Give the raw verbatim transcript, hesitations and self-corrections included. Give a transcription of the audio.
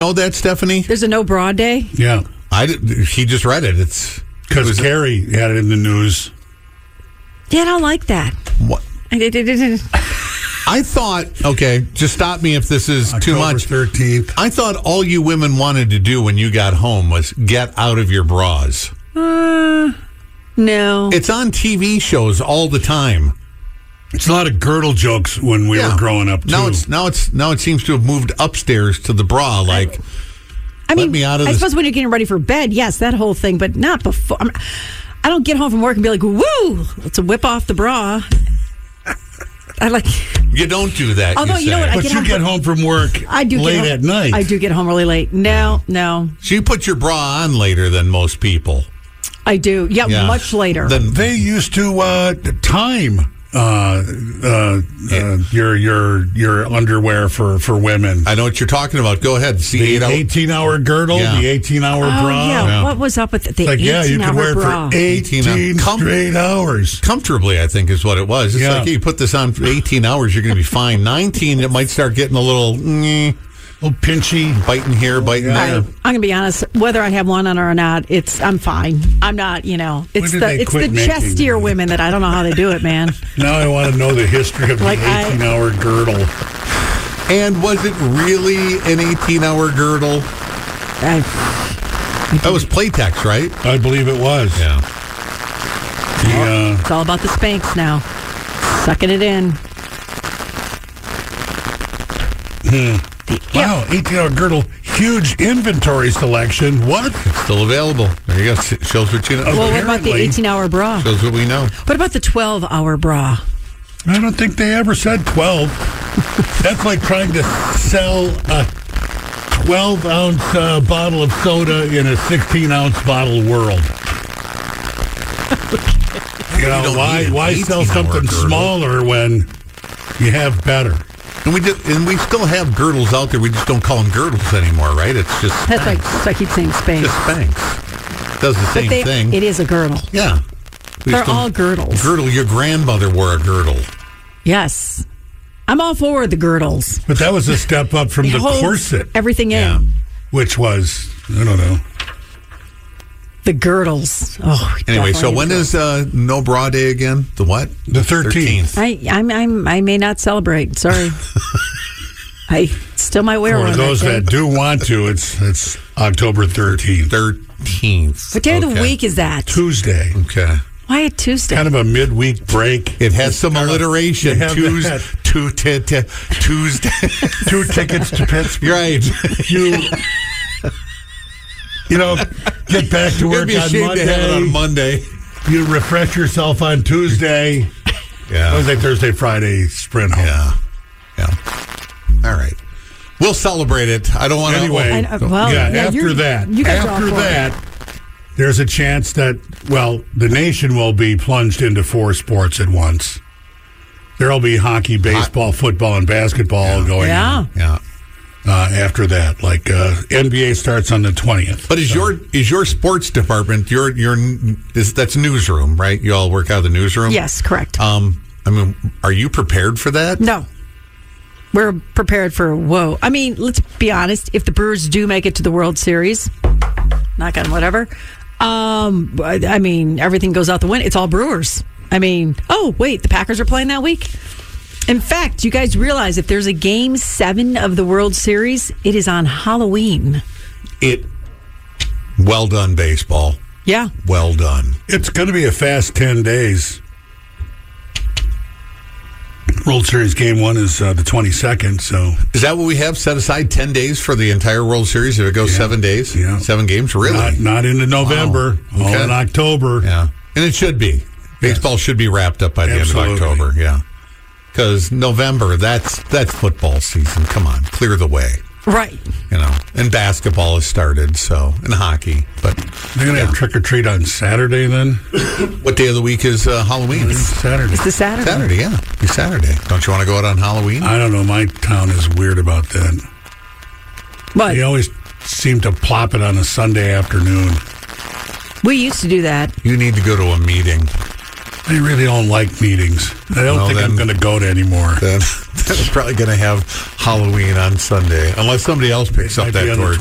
know that, Stephanie? There's a no bra day? Yeah. I did, he just read it. It's Because it Carrie had it in the news. Yeah, I don't like that. What? I, did, did, did. I thought, okay, just stop me if this is October too much. thirteenth. I thought all you women wanted to do when you got home was get out of your bras. Uh, no. It's on T V shows all the time. It's a lot of girdle jokes when we Yeah. were growing up, too. Now it's now it's now it seems to have moved upstairs to the bra. Like, I mean, let me out of I this. suppose when you're getting ready for bed, yes, that whole thing, but not before. I'm, I don't get home from work and be like, woo, let's whip off the bra. I like. You don't do that. Although, you, you know say. what, I But get you home get from- home from work I do late get home, at night. I do get home really late. No, no, So you put your bra on later than most people. I do. Yeah, Yeah. much later. Then They used to uh, time uh, uh, uh, your your your underwear for, for women. I know what you're talking about. Go ahead. See The eight hour- eighteen-hour girdle, Yeah. the eighteen-hour oh, bra. yeah. Yeah. What was up with the, the Like, yeah, you could wear eighteen-hour it bra? for eighteen, eighteen hours. straight hours. comfortably, I think is what it was. It's Yeah. like, hey, you put this on for eighteen hours, you're going to be fine. nineteen, it might start getting a little mm, A little pinchy. biting here, biting I, there. I'm gonna be honest. Whether I have one on or not, it's I'm fine. I'm not. You know, it's did the they it's the quit making chestier them? women that I don't know how they do it, man. Now I want to know the history of Like, the I- eighteen-hour girdle. And was it really an eighteen-hour girdle? I, That was Playtex, right? I believe it was. Yeah. The, uh, it's all about the Spanx now. Sucking it in. wow, eighteen-hour girdle, huge inventory selection. What? Still available. There you go. S- Shows what you know. Well, what about the Apparently. eighteen-hour bra? Shows what we know. What about the twelve-hour bra? I don't think they ever said twelve. That's like trying to sell a twelve-ounce uh, bottle of soda in a sixteen-ounce bottle world. You know, don't why need an why sell eighteen-hour something girdle. smaller when you have better? And we did, and we still have girdles out there. We just don't call them girdles anymore, right? It's just That's like so I keep saying Spanx. just Spanx. Does the But same they, thing. it is a girdle. yeah. We They're just don't- all girdles. Girdle. Your grandmother wore a girdle. Yes, I'm all for the girdles. But that was a step up from It the holds corset, everything Yeah. in. which was, I don't know. The girdles. Oh, Anyway, so definitely when the is uh, No Bra Day again? The what? The thirteenth. I, I'm, I'm, I may not celebrate. Sorry. I still might wear For one. those that that day. do want to, it's it's October thirteenth, thirteenth. What day of the Okay. week is that? Tuesday. Okay. Why a Tuesday? Kind of a midweek break. It has some alliteration. They have Tuesday, that. tu- ti- ti- Tuesday. Two tickets to Pittsburgh. Right. You, you know, get back to It'd work be a on shame Monday. to have it on Monday. You refresh yourself on Tuesday. Yeah. Wednesday, Thursday, Friday, sprint home. Yeah. Yeah. All right. We'll celebrate it. I don't want to. Anyway, I- well, yeah, yeah, after you're- that, you guys are all after for it. that, there's a chance that, well, the nation will be plunged into four sports at once. There'll be hockey, baseball, football, and basketball going Yeah. on Yeah. uh, after that. Like uh, N B A starts on the twentieth. But is your is your sports department your your is that's newsroom, right? You all work out of the newsroom? Yes, correct. Um I mean, are you prepared for that? No. We're prepared for whoa. I mean, let's be honest. If the Brewers do make it to the World Series, knock on whatever, um, I I mean, everything goes out the window. It's all Brewers. I mean, oh, wait, the Packers are playing that week? In fact, you guys realize if there's a game seven of the World Series, it is on Halloween. It well done, baseball. Yeah. Well done. It's going to be a fast ten days. World Series game one is uh, the twenty-second, so Is that what we have set aside? Ten days for the entire World Series? If it goes Yeah. seven days? Yeah. Seven games? Really? not, not into November, Wow. all Okay. in October. Yeah. And it should be. Baseball should be wrapped up by the Absolutely. end of October. Yeah. Because November, that's that's football season. Come on, clear the way. Right. You know, and basketball has started, so, and hockey. But They're going to yeah. have trick or treat on Saturday then? What day of the week is uh, Halloween? Saturday. It's the Saturday. Saturday, yeah. It's Saturday. Don't you want to go out on Halloween? I don't know. My town is weird about that. But They always seem to plop it on a Sunday afternoon. we used to do that. You need to go to a meeting. I really don't like meetings. I don't Well, think I'm then- going to go to anymore. Then that's probably going to have Halloween on Sunday, unless somebody else picks up Might be that on the torch.